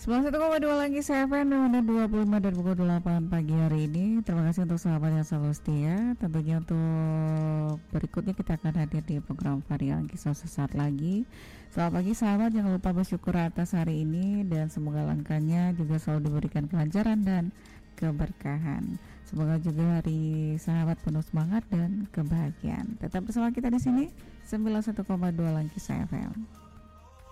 91,2 lagi CFM dan 25 dan pukul 8 pagi hari ini. Terima kasih untuk sahabat yang selalu setia. Tentunya untuk berikutnya kita akan hadir di program Varian Kisah sesaat lagi. Selamat pagi sahabat, jangan lupa bersyukur atas hari ini dan semoga langkahnya juga selalu diberikan kelancaran dan keberkahan. Semoga juga hari sahabat penuh semangat dan kebahagiaan. Tetap bersama kita di sini 91,2 Langkis FM.